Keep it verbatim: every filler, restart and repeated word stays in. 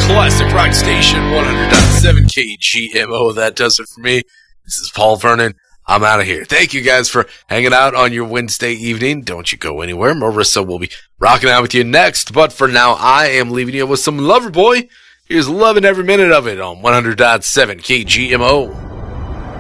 Classic Rock Station, one hundred point seven K G M O. That does it for me. This is Paul Vernon. I'm out of here. Thank you guys for hanging out on your Wednesday evening. Don't you go anywhere. Marissa will be rocking out with you next. But for now, I am leaving you with some Loverboy. Here's loving every minute of it on one hundred point seven K G M O.